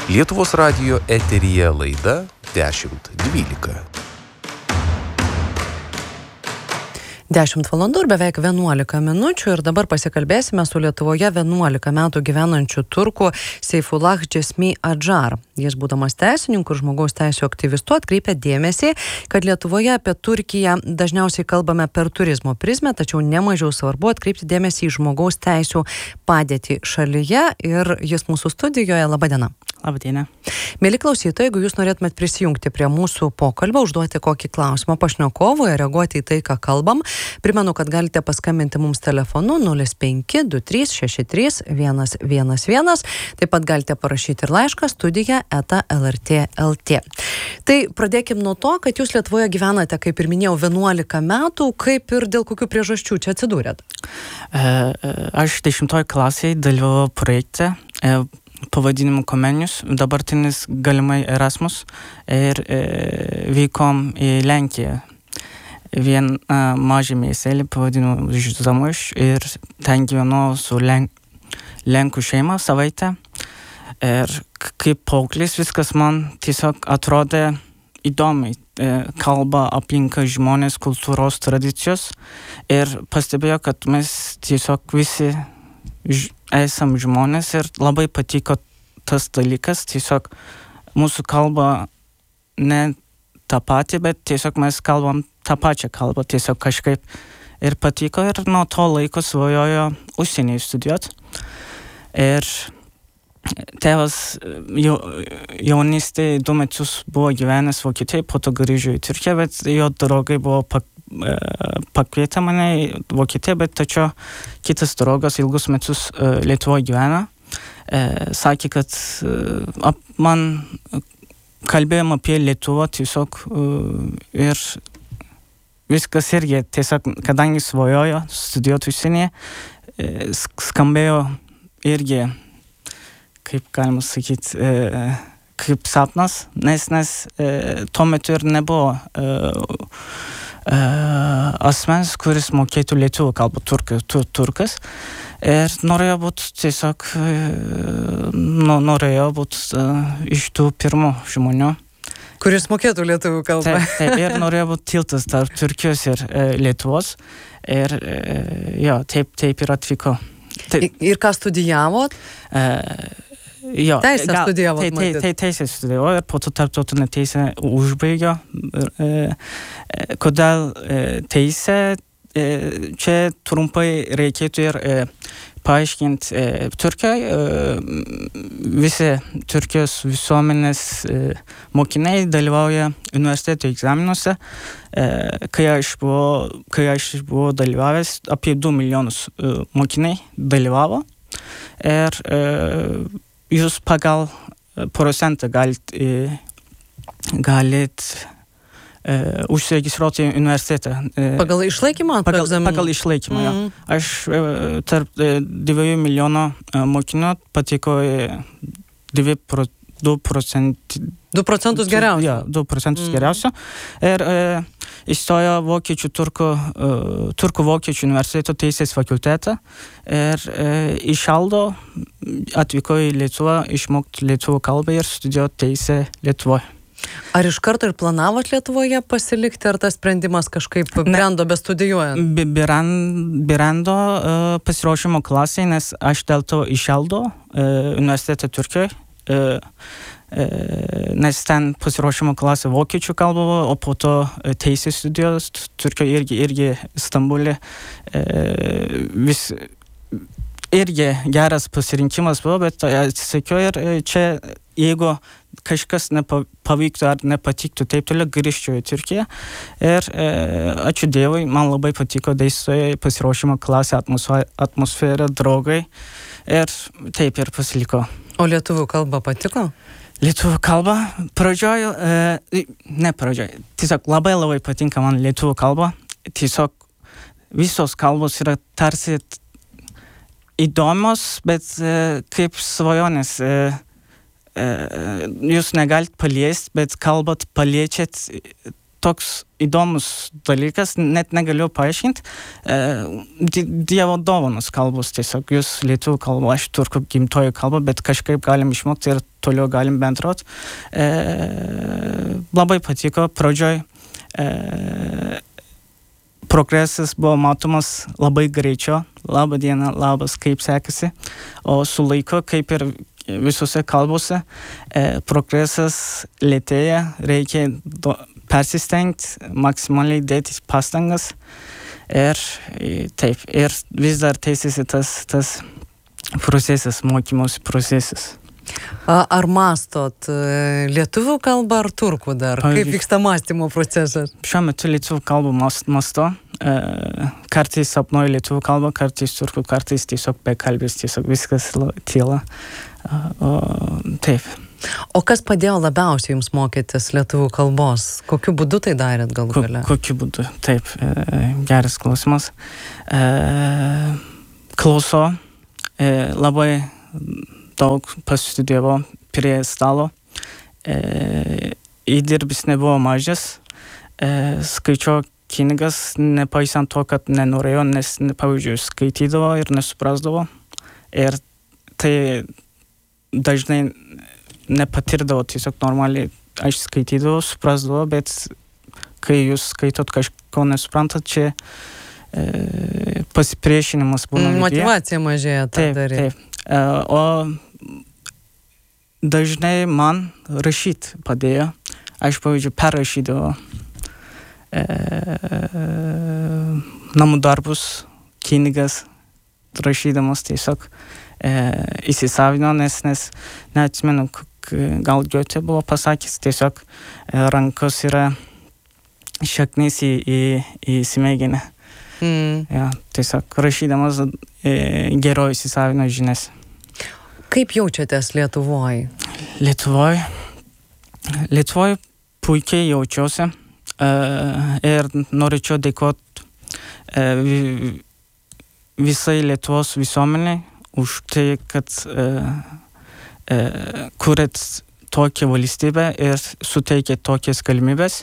Lietuvos radijo eteryje laida 10.12. 10 valandų ir beveik 11 minučių ir dabar pasikalbėsime su Lietuvoje 11 metų gyvenančiu turku Seifullah Jesmi Adžar. Jis, būdamas teisininku ir žmogaus teisių aktyvistu, atkreipia dėmesį, kad Lietuvoje apie Turkiją dažniausiai kalbame per turizmo prizmę, tačiau nemažiau svarbu atkreipti dėmesį į žmogaus teisių padėtį šalyje ir jis mūsų studijoje. Labadiena. Labadiena. Mėly klausytojai, jeigu jūs norėtumėt prisijungti prie mūsų pokalbio, užduoti kokį klausimą pašnekovui, reaguoti į tai, ką kalbam, primenu, kad galite paskambinti mums telefonu 0523631111, taip pat galite parašyti ir laišką studija@lrt.lt. Tai pradėkim nuo to, kad jūs Lietuvoje gyvenate, kaip ir minėjau, 11 metų, kaip ir dėl kokių priežasčių čia atsidūrėt? Aš 10 klasėje dalyvavau projekte pavadinimu Komenius, dabartinis galimai Erasmus, ir vykom į Lenkiją. Vien mažą miestelį pavadinimu Zamuš ir ten gyvenau su Lenkų šeima savaitę. Ir kaip paauglys viskas man tiesiog atrodė įdomiai. Kalba, aplinka, žmonės, kultūros, tradicijos. Ir pastebėjau, kad mes tiesiog visi esam žmonės ir labai patiko tas dalykas. Tiesiog mūsų kalba ne tą patį, bet tiesiog mes kalbam tą pačią kalbą. Tiesiog kažkaip ir patiko ir nuo to laiko svajojo užsienyje studijuoti. Ir tėvas jaunystėje 2 metus buvo gyvenęs Vokietijoje, po to grįžo į Turkiją, bet jo draugai buvo pakvietę mane į Vokietiją, bet tačiau kitas draugas ilgus metus Lietuvoje gyvena. Sakė, kad man kalbėjom apie Lietuvą tiesiog ir viskas irgi tiesiog, kadangi svajojo studijuoti užsienyje, skambėjo irgi, kaip galima sakyti, kaip sapnas, nes tuo metu ir nebuvo asmens, kuris mokėtų lietuvių kalbą, turkas. Ir norėjo būti tiesiog, iš tų pirmų žmonių, kuris mokėtų lietuvių kalbą. Taip, ir norėjo būti tiltas tarp Turkijos ir Lietuvos. Ir taip ir atvyko. Ir ką studijavot? Teisę studijavot? Teisę studijavau ir po to tarptautinę teisę užbaigiau. Kodėl teisė? Čia trumpai reikėtų ir paaiškinti. Turkijoje visi Turkijos visuomenės mokiniai dalyvauja universiteto egzaminuose. Kai aš buvau dalyvavęs, apie 2 milijonus mokiniai dalyvavo. Ir jūs pagal procentą galit užsiregistruoti universitetą. Pagal išlaikymą? Pagal išlaikymą, jo. Aš tarp 2 milijonų mokinių patiko 2 procentus geriausių. Jo, 2 procentus geriausių. Ir įstojo turkų vokiečių universiteto teisės fakultetą. Ir išaldo atvyko į Lietuvą išmokti lietuvų kalbą ir studijuoti teisę Lietuvoje. Ar iš karto ir planavot Lietuvoje pasilikti, ar tas sprendimas kažkaip brendo bestudijuojant? Brendo pasiruošimo klasėje, nes aš dėl to išaldo universitetą Turkijoje, nes ten pasiruošimo klasė vokiečių kalba, o po to teisės studijos Turkijoje irgi Stambulė. Irgi geras pasirinkimas buvo, bet atsisakiau ir čia, jeigu kažkas nepavyktų ar nepatiktų, taip toliau grįžčiau į Turkiją. Ir ačiū Dievui, man labai patiko dėstytojai, pasiruošimo klasė, atmosfera, draugai. Ir taip ir pasiliko. O lietuvių kalba patiko? Lietuvių kalba tiesiog labai patinka man lietuvių kalba. Tiesiog visos kalbos yra tarsi įdomios, bet kaip svajonės. Jūs negalit paliesti, bet kalbat, paliečiat toks įdomus dalykas, net negaliu paaiškinti. Dievo dovanos kalbos, tiesiog jūs lietuvių kalba, aš turkų gimtoji kalba, bet kažkaip galim išmokti ir toliau galim bendrauti. Labai patiko pradžioj. Progresas buvo matomas labai greičiau. Labą dieną, labas, kaip sekasi. O su laiku, kaip ir visose kalbose, progresas lėtėja, reikia persistengti, maksimaliai dėti pastangas ir taip, ir vis dar teisėsi tas procesas, mokymosi procesas. Ar mastot lietuvių kalbą ar turkų dar? Kaip vyksta mąstymo procesas? Šiuo metu lietuvių kalbą masto. Kartais sapnuoju lietuvių kalbą, kartais turkų, kartais tiesiog bekalbis, tiesiog viskas tyla. Taip. O kas padėjo labiausiai jums mokytis lietuvių kalbos? Kokiu būdu tai darėt galų gale? Kokiu būdu? Taip, geras klausimas. Klausau, labai daug pasistudijavau prie stalo. Įdirbis nebuvo mažas. Skaičiau knygas, nepaisant to, kad nenorėjau, nes, pavyzdžiui, skaitydavo ir nesuprasdavo. Ir tai dažnai nepatirdavo, tiesiog normaliai aš skaitydavau, suprasdavau, bet kai jūs skaitot kažko nesuprantat, čia pasipriešinimas būna. Motyvacija mažėja tą daryti. Taip. O dažnai man rašyti padėjo. Aš, pavyzdžiui, perrašydavau namų darbus, knygas, rašydamas tiesiog įsisavino, nes neatsimenu, gal Goethe buvo pasakęs, tiesiog rankos yra šaknis į smegenį. Ja, tiesiog rašydamas geriau įsisavino žinias. Kaip jaučiatės Lietuvoj? Lietuvoj puikiai jaučiuosi ir norėčiau dėkoti visai Lietuvos visuomeniai už tai, kad kūrėt tokią valstybę ir suteikėt tokias galimybės.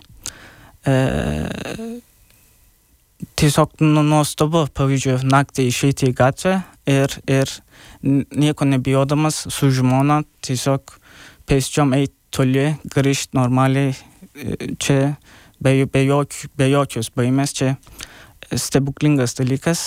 Tiesiog nuostabu, pavyzdžiui, naktį išeiti į gatvę ir nieko nebijodamas su žmona tiesiog pėsčiom eiti toli, grįžti normaliai, čia be jokios baimės, čia stebuklingas dalykas,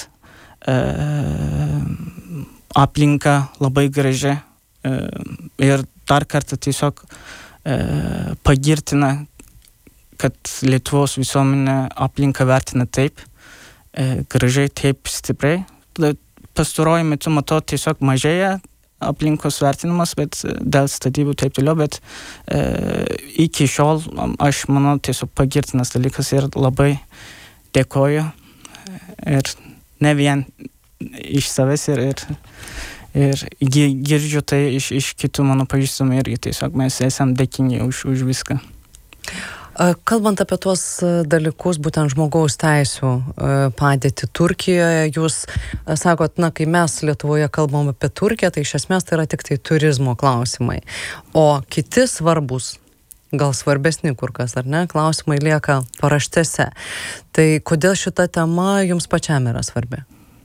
aplinka labai graži ir dar kartą tiesiog pagirtina, kad Lietuvos visuomenė aplinką vertina taip gražiai, taip stipriai. Pastaruoju metu matau tiesiog mažėja aplinkos vertinimas, bet dėl statybų taip toliau, bet iki šiol aš manau tiesiog pagirtinas dalykas ir labai dėkoju ir ne vien iš savęs ir girdžiu tai iš kitų mano pažįstamų irgi tiesiog mes esam dėkingi už viską. Kalbant apie tuos dalykus, būtent žmogaus teisių padėtį Turkijoje, jūs sakot, kai mes Lietuvoje kalbam apie Turkiją, tai iš esmės tai yra tik tai turizmo klausimai. O kiti svarbus, gal svarbesni kur kas, ar ne, klausimai lieka paraštėse. Tai kodėl šita tema jums pačiam yra svarbi?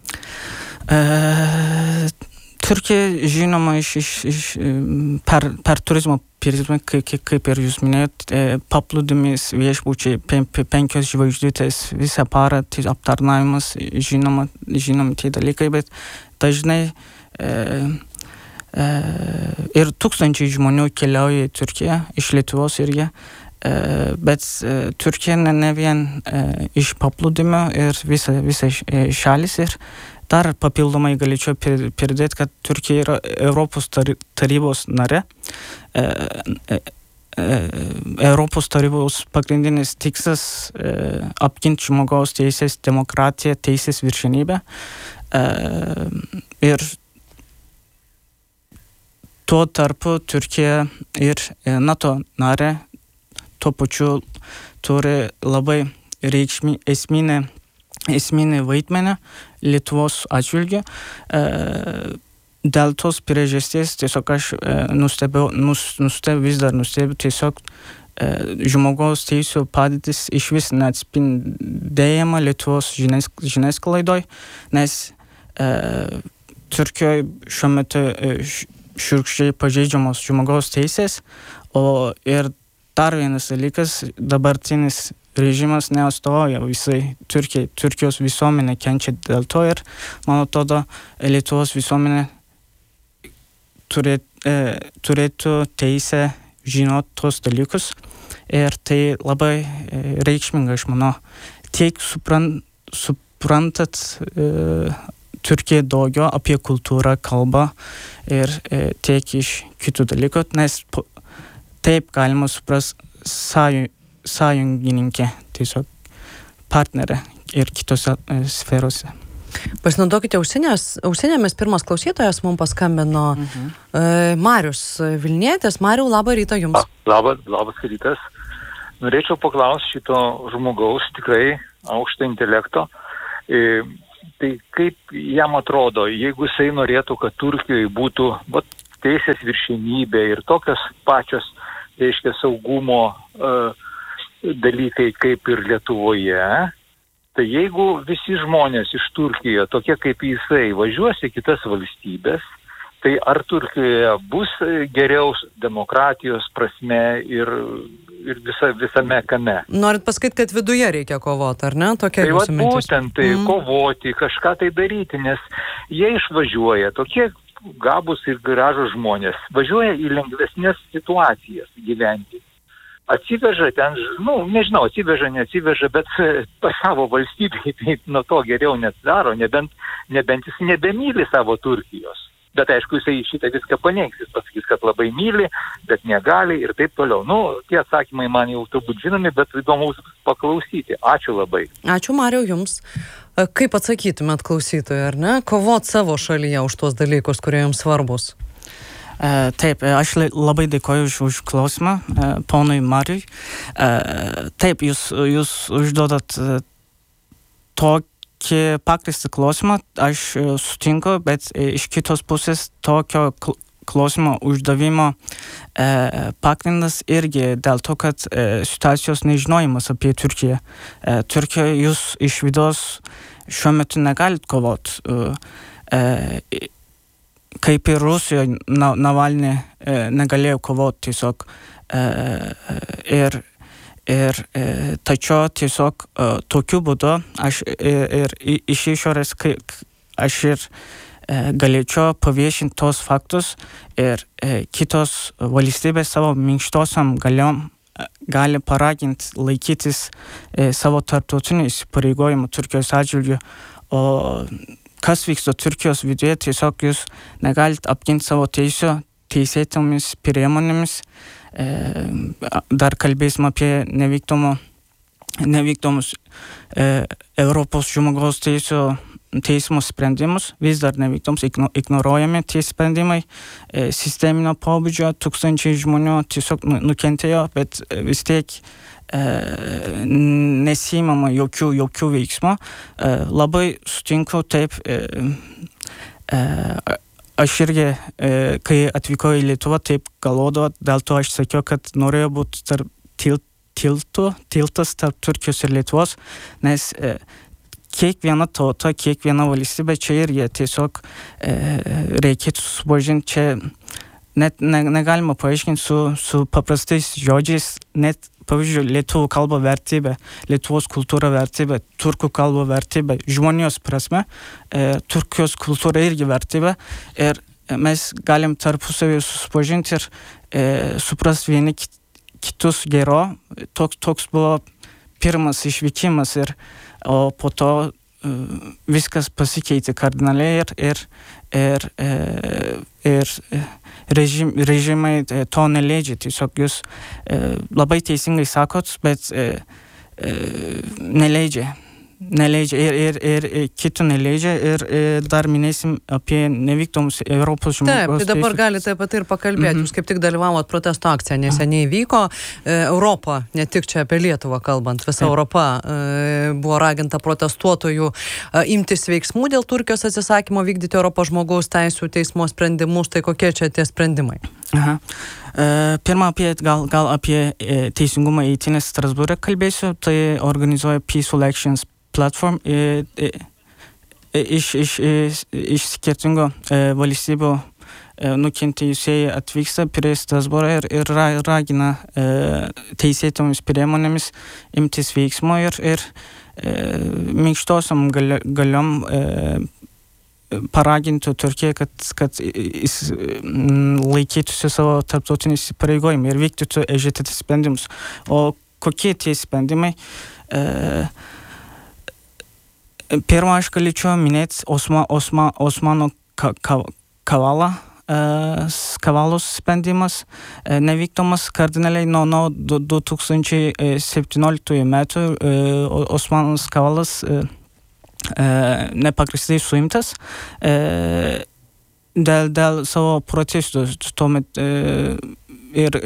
Turkija žinoma per turizmo prizmę, kaip ir jūs minėjot, paplūdimys, viešbučiai, 5 žvaigždutės, visą parą, tai aptarnavimas, žinomi tie dalykai, bet dažnai ir tūkstančiai žmonių keliauja į Turkiją, iš Lietuvos irgi, bet Turkija ne vien iš paplūdimio ir visa šalis ir dar papildomai galėčiau pridėti, kad Turkija yra Europos tarybos narė. Europos tarybos pagrindinis tikslas apginti žmogaus teisės, demokratiją, teisės viršenybę. Ir tuo tarpu Turkija ir NATO narė tuo pačiu turi labai esminį vaidmenį Lietuvos atžvilgiu. Dėl tos priežasties tiesiog aš vis dar nustebiu tiesiog žmogaus teisų padėtis iš vis neatspindėjama Lietuvos žiniasklaidoj, nes Turkijoje šiuo metu šiurkščiai pažeidžiamos žmogaus teisės, ir dar vienas dalykas, dabartinis režimas neatstovauja visai Turkijai. Turkijos visuomenė kenčia dėl to ir, man atrodo, Lietuvos visuomenė turėtų teisę žinot tos dalykus ir tai labai reikšminga, aš manau. Tiek suprantat Turkija daugiau apie kultūrą, kalbą ir tiek iš kitų dalykų, nes taip galima supras sąjungininkė, tiesiog partnerė ir kitose sferose. Pasinaudokite ausinėmis, pirmas klausytojas mums paskambino Marius Vilnietis. Mariau, labą rytą jums. Labas rytas. Norėčiau paklausti šito žmogaus tikrai aukšto intelekto. Tai kaip jam atrodo, jeigu jisai norėtų, kad Turkijoje būtų teisės viršenybė ir tokios pačios, reiškia, saugumo dalykai kaip ir Lietuvoje, tai jeigu visi žmonės iš Turkijoje, tokie kaip jisai, važiuos į kitas valstybės, tai ar Turkijoje bus geriau demokratijos prasme ir visame kame? Norit pasakyti, kad viduje reikia kovoti, ar ne? Tokia tai jūsų mintis. Būtent tai kovoti, kažką tai daryti, nes jie išvažiuoja, tokie gabūs ir gražūs žmonės, važiuoja į lengvesnės situacijas gyventi. Atsiveža ten, nežinau, neatsiveža, bet pas savo valstybę tai nuo to geriau nesidaro, nebent jis nebemyli savo Turkijos. Bet aišku, jisai šitą viską paneigs, jis pasakys, kad labai myli, bet negali ir taip toliau. Tie atsakymai man jau turbūt žinomi, bet įdomu paklausyti. Ačiū labai. Ačiū, Mariau, jums. Kaip atsakytumėt klausytojui, ar ne? Kovot savo šalyje už tuos dalykus, kurie jums svarbus. Taip, aš labai dėkoju už klausimą ponui Mariui. Taip, jūs užduodat tokį pagrįstą klausimą, aš sutinku, bet iš kitos pusės tokio klausimo uždavimo pagrindas irgi dėl to, kad situacijos nežinojimas apie Turkiją. Turkijoje jūs iš vidaus šiuo metu negalit kovot. Kaip ir Rusijoje Navalny negalėjo kovoti tiesiog. Tačiau tiesiog tokiu būdu aš ir iš išorės aš ir galėčiau paviešinti tos faktus ir kitos valstybės savo minkštosiom galiom gali paraginti laikytis savo tarptautinių įsipareigojimų Turkijos atžvilgiu. O kas vyksta Turkijos viduje, tiesiog jūs negalit apginti savo teisų teisėtomis priemonėmis. Dar kalbėsim apie nevykdomus Europos žmogaus teismo sprendimus. Vis dar nevykdomus, ignoruojami tie sprendimai. Sisteminio pobūdžio tūkstančiai žmonių tiesiog nukentėjo, bet vis tiek nesimama jokių veiksmų. Labai sutinku, taip, aš irgi, kai atvykau į Lietuvą, taip galvodavau, dėl to aš sakiau, kad norėjau būti tarp tiltas tarp Turkijos ir Lietuvos, nes kiekviena tauta, kiekviena valstybė čia irgi tiesiog reikėtų susipažinti, čia net negalima paaiškinti su paprastais žodžiais, net pavyzdžiui, lietuvių kalba vertybė, Lietuvos kultūra vertybė, turkų kalba vertybė, žmonijos prasme, Turkijos kultūra irgi vertybė ir mes galim tarpusavį susipažinti ir suprasti vieni kitus geriau. Toks buvo pirmas išvykimas, o po to viskas pasikeitė kardinaliai ir režimai to neleidžia. Tiesiog jūs labai teisingai sakot, bet neleidžia ir kitų neleidžia ir dar minėsim apie nevykdomus Europos žmogaus teisų. Taip, tai dabar galite apie tai ir pakalbėti. Jūs kaip tik dalyvavot protesto akciją, neseniai vyko. Europa, ne tik čia apie Lietuvą kalbant, visa Europa buvo raginta protestuotojų imtis veiksmų dėl Turkijos atsisakymo vykdyti Europos žmogaus teisų teismo sprendimus. Tai kokie čia tie sprendimai? Aha. Pirmą gal apie teisingumą eitynės Strasbūre kalbėsiu. Tai organizuoja Peaceful Actions Platform iš skirtingų valstybių nukentėjusieji atvyksta prie Strasbūrą ir ragina teisėtomis priemonėmis imtis veiksmo ir minkštosiom galiom paraginti Turkiją, kad jis laikytųsi savo tarptautinių įsipareigojimų ir vykdytų EŽTT sprendimus. O kokie tie sprendimai? Pirmą aš galėčiau minėti Osmano Kavalos sprendimas, nevykdomas kardinaliai nuo 2017 metų. Osmanas Kavalas nepagrįstai suimtas dėl savo protestų tuomet ir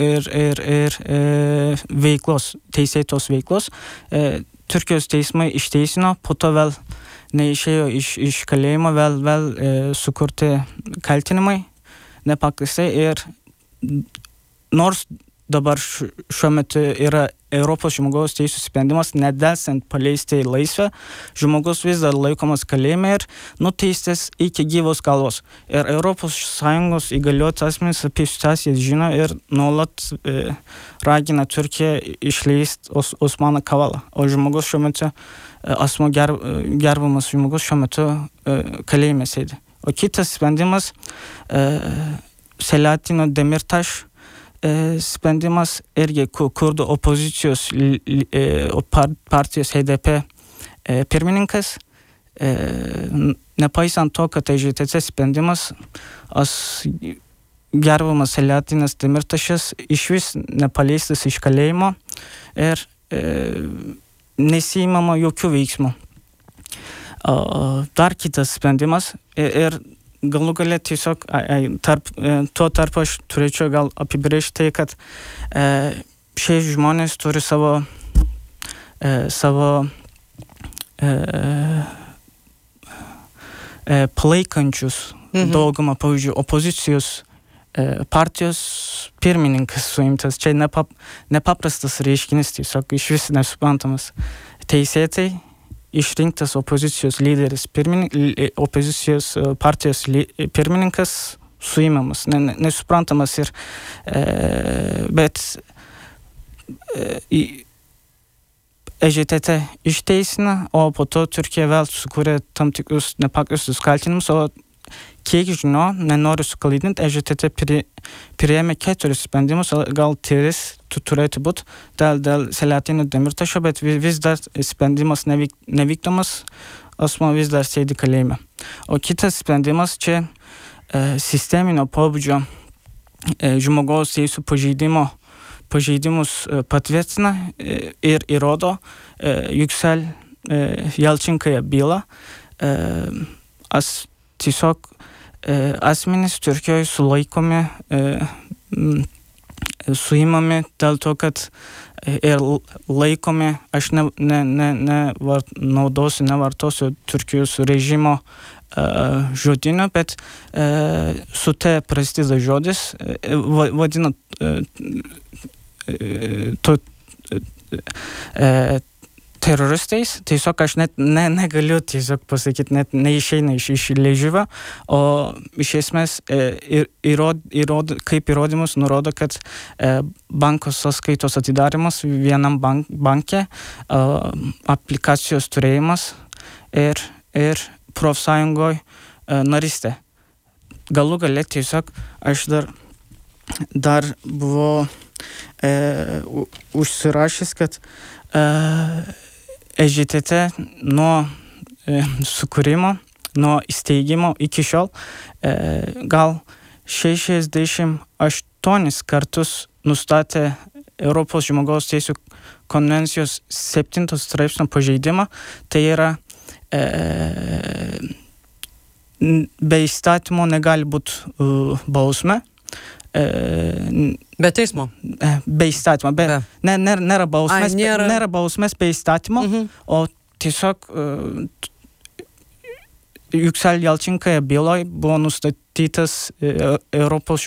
veiklos, teisėtos veiklos. Turkijos teismai išteisino, po to vėl neišėjo iš kalėjimo, vėl sukurti kaltinimai nepagrįstai ir nors dabar šiuo metu yra Europos žmogaus teisų sprendimas nedelsiant paleisti į laisvę, žmogus vis dar laikomas kalėjime ir nuteistas iki gyvos galvos. Ir Europos Sąjungos įgalioti asmenys apie situaciją žino ir nuolat ragina Turkiją išleisti Osmaną Kavalą. O žmogus šiuo metu, asmo gerbamas žmogus šiuo metu kalėjime sėdi. O kitas sprendimas, Selahattin Demirtaş sprendimas irgi kurdų opozicijos partijos HDP pirmininkas. Nepaisant to, kad EŽTT sprendimas, gerbamas Selahattinas Demirtašas išvis nepaleistas iš kalėjimo ir nesiimama jokių veiksmų. Dar kitas sprendimas ir galų gale tiesiog tuo tarp aš turėčiau gal apibrėžti tai, kad šie žmonės turi savo palaikančius daugumą, pavyzdžiui, opozicijos partijos pirmininkas suimtas. Čia nepaprastas reiškinys, tiesiog iš vis nesuprantamas. Teisėtai išrinktas opozicijos lyderis, opozicijos partijos pirmininkas suimamas, nesuprantamas ir bet EŽTT išteisina, o po to Turkija vėl sukūrė tam tikrus nepagrįstus kaltinimus, o kiek žinau, nenoriu suklaidinti, EŽTT priėmė 4 sprendimus, gal 3 turėtų būti dėl Selahattino Demirtašo, bet vis dar sprendimas nevykdomas, asmuo vis dar sėdi kalėjime. O kitas sprendimas čia sisteminio pobūdžio žmogaus teisų pažeidimus patvirtina ir įrodo Yüksel Yalçınkaja bylą. Tiesiog asmenys Turkijoje sulaikomi, suimami dėl to, kad ir laikomi, aš nevartosiu Turkijos režimo žodinio, bet su te prasideda žodis, vadina teroristais, tiesiog aš net negaliu tiesiog pasakyti, net neišeina iš liežuvio, o iš esmės kaip įrodymus nurodo, kad banko sąskaitos atidarimas vienam banke, aplikacijos turėjimas ir profsąjungoje narystė. Galų gale tiesiog aš dar buvo užsirašęs, kad EŽTT nuo sukūrimo, nuo įsteigimo iki šiol gal 68 kartus nustatė Europos žmogaus teisų konvencijos 7 straipsnio pažeidimą. Tai yra be įstatymo negali būti bausmė. Be teismo? Be įstatymo. Nėra bausmės, nėra bausmės be įstatymo, o tiesiog Yüksel Yalčinkaja byloj buvo nustatytas Europos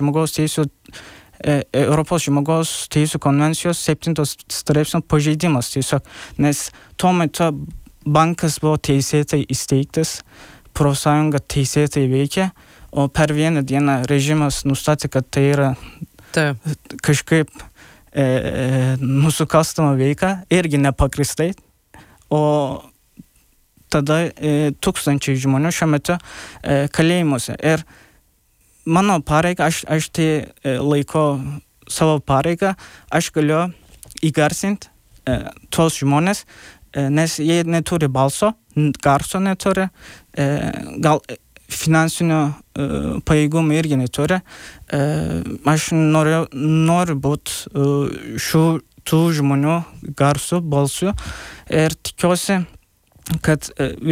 žmogaus teisų konvencijos 7 straipsnio pažeidimas tiesiog, nes tuo metu bankas buvo teisėtai įsteigtas, profsąjunga teisėtai veikia, o per vieną dieną režimas nustatė, kad tai yra kažkaip nusikalstama veika, irgi nepagristai, o tada tūkstančiai žmonių šiuo metu kalėjimuose. Ir mano pareiga, aš tai laiko savo pareigą, aš galiu įgarsinti tuos žmonės, nes jie neturi balso, garso neturi, gal finansinio pajėgumų irgi neturi. Aš noriu būti tų žmonių garsų, balsų ir tikiuosi, kad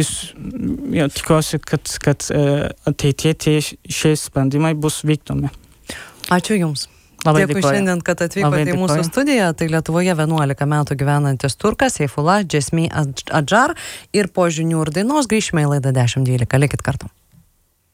ateityje šie sprendimai bus vykdomi. Ačiū Jums. Labai dėkui šiandien, kad atvykote į mūsų studiją. Tai Lietuvoje 11 metų gyvenantis turkas Seyfullah Jasmie Adžar. Ir po žinių ir dainos grįšime į laidą 10.12. Likit kartu.